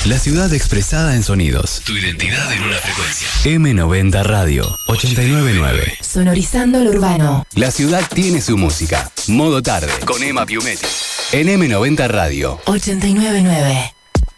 La ciudad expresada en sonidos. Tu identidad en una frecuencia. M90 Radio 899. Sonorizando lo urbano. La ciudad tiene su música. Modo tarde con Emma Piumetti. En M90 Radio 899.